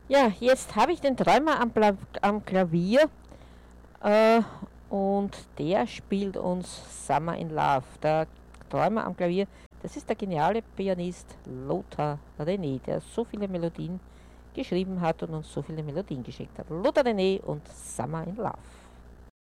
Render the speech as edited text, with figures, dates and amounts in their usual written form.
Ja, jetzt habe ich den Träumer am Klavier äh, und der spielt uns Summer in Love. Der Träumer am Klavier, das ist der geniale Pianist Lothar René, der so viele Melodien geschrieben hat und uns so viele Melodien geschickt hat. Lothar René und Summer in Love.